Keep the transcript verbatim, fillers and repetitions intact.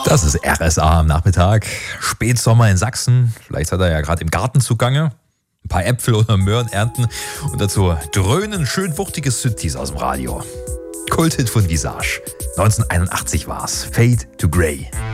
Das ist R S A am Nachmittag. Spätsommer in Sachsen. Vielleicht hat er ja gerade im Garten zugange. Ein paar Äpfel oder Möhren ernten. Und dazu dröhnen schön wuchtige Synthes aus dem Radio. Kulthit von Visage. neunzehnhunderteinundachtzig war's. Fade to Grey.